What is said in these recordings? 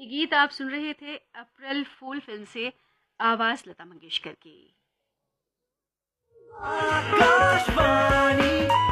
ये गीत आप सुन रहे थे अप्रैल फूल फिल्म से, आवाज लता मंगेशकर की। आकाशवाणी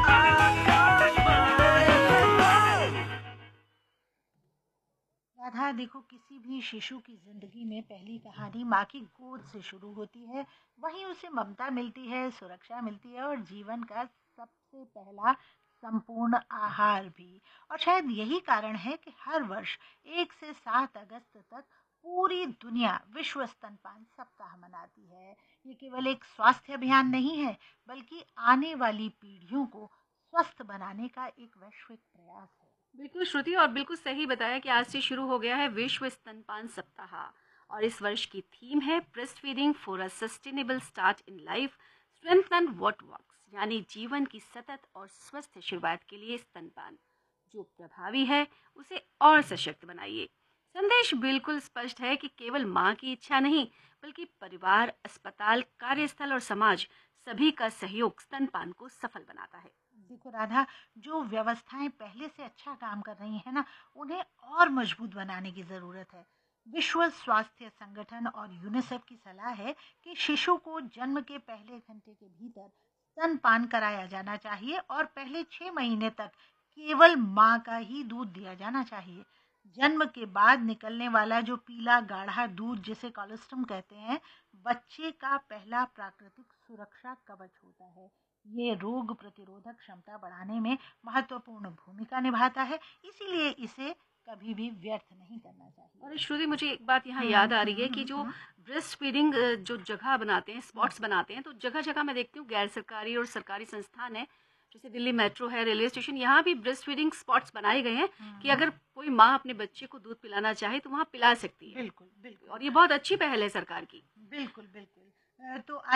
राधा, देखो, किसी भी शिशु की जिंदगी में पहली कहानी माँ की गोद से शुरू होती है। वहीं उसे ममता मिलती है, सुरक्षा मिलती है और जीवन का सबसे पहला संपूर्ण आहार भी। और शायद यही कारण है कि हर वर्ष 1 से 7 अगस्त तक पूरी दुनिया विश्व स्तनपान सप्ताह मनाती है। ये केवल एक स्वास्थ्य अभियान नहीं है, बल्कि आने वाली पीढ़ियों को स्वस्थ बनाने का एक वैश्विक प्रयास है। बिल्कुल श्रुति, और बिल्कुल सही बताया कि आज से शुरू हो गया है विश्व स्तनपान सप्ताह। और इस वर्ष की थीम है breast feeding for a sustainable start in life, strengthen what works, यानी जीवन की सतत और स्वस्थ शुरुआत के लिए स्तनपान जो प्रभावी है उसे और सशक्त बनाइए। संदेश बिल्कुल स्पष्ट है कि केवल माँ की इच्छा नहीं, बल्कि परिवार, अस्पताल, कार्यस्थल और समाज सभी का सहयोग स्तनपान को सफल बनाता है। देखो राधा, जो व्यवस्थाएं पहले से अच्छा काम कर रही हैं ना, उन्हें और मजबूत बनाने की ज़रूरत है। विश्व स्वास्थ्य संगठन और यूनिसेफ की सलाह है कि शिशु को जन्म के पहले घंटे के भीतर स्तनपान कराया जाना चाहिए और पहले 6 महीने तक केवल माँ का ही दूध दिया जाना चाहिए। जन्म के बाद निकलने वाला जो पीला गाढ़ा दूध, जिसे कोलोस्ट्रम कहते हैं, बच्चे का पहला प्राकृतिक सुरक्षा कवच होता है। ये रोग प्रतिरोधक क्षमता बढ़ाने में महत्वपूर्ण भूमिका निभाता है, इसीलिए इसे कभी भी व्यर्थ नहीं करना चाहिए। और श्रुति, मुझे एक बात यहाँ हम्म, याद आ रही है कि हम्म, जो हम्म, ब्रेस्ट फीडिंग जो जगह बनाते हैं, हम्म, स्पॉट्स बनाते हैं, तो जगह जगह मैं देखती हूँ गैर सरकारी और सरकारी संस्थान है, जैसे दिल्ली मेट्रो है, रेलवे स्टेशन, यहाँ भी ब्रेस्ट फीडिंग स्पॉट्स बनाए गए हैं कि हम्म, अगर कोई माँ अपने बच्चे को दूध पिलाना चाहे तो वहाँ पिला सकती है। बिल्कुल बिल्कुल और ये बहुत अच्छी पहल है सरकार की। बिल्कुल बिल्कुल। तो